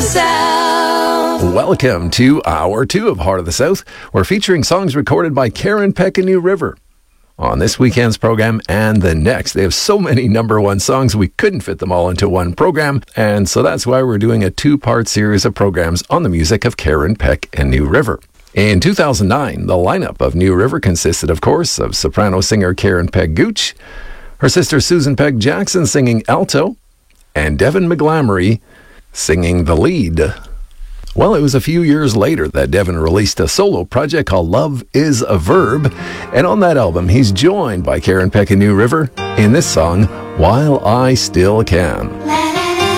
South. Welcome to Hour 2 of Heart of the South. We're featuring songs recorded by Karen Peck and New River. On this weekend's program and the next, they have so many number one songs we couldn't fit them all into one program, and so that's why we're doing a two-part series of programs on the music of Karen Peck and New River. In 2009, the lineup of New River consisted, of course, of soprano singer Karen Peck Gooch, her sister Susan Peck Jackson singing alto, and Devin McGlamory singing the lead. Well, it was a few years later that Devin released a solo project called Love is a Verb, and on that album he's joined by Karen Peck and New River in this song, While I Still Can.